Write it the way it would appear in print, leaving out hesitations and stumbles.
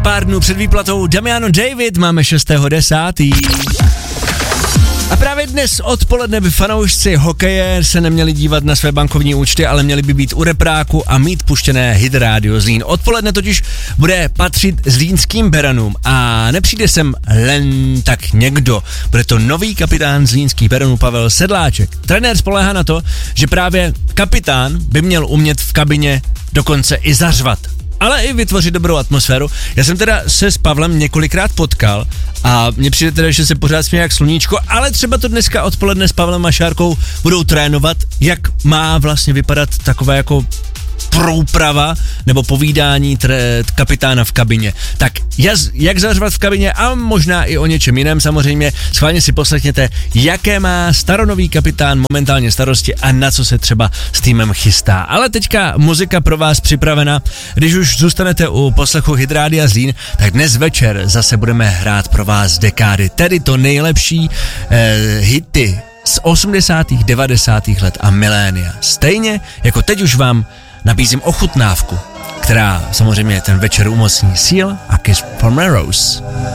pár dnů před výplatou Damiano David, máme 6.10. A právě dnes odpoledne by fanoušci hokeje se neměli dívat na své bankovní účty, ale měli by být u repráku a mít puštěné Hit Radio Zlín. Odpoledne totiž bude patřit zlínským Beranům a nepřijde sem len tak někdo. Bude to nový kapitán zlínských Beranů Pavel Sedláček. Trenér spoléhá na to, že právě kapitán by měl umět v kabině dokonce i zařvat, ale i vytvořit dobrou atmosféru. Já jsem teda se s Pavlem několikrát potkal a mně přijde teda, že se pořád směje jak sluníčko, ale třeba to dneska odpoledne s Pavlem a Šárkou budou trénovat, jak má vlastně vypadat taková jako průprava nebo povídání kapitána v kabině. Tak jak zařvat v kabině a možná i o něčem jiném samozřejmě, schválně si poslechněte, jaké má staronový kapitán momentálně starosti a na co se třeba s týmem chystá. Ale teďka muzika pro vás připravena. Když už zůstanete u poslechu Hit Rádia Zlín, tak dnes večer zase budeme hrát pro vás dekády, tedy to nejlepší hity z 80., 90. let a milénia. Stejně jako teď už vám nabízím ochutnávku, která samozřejmě ten večer umocní Seal a Kiss from a Rose.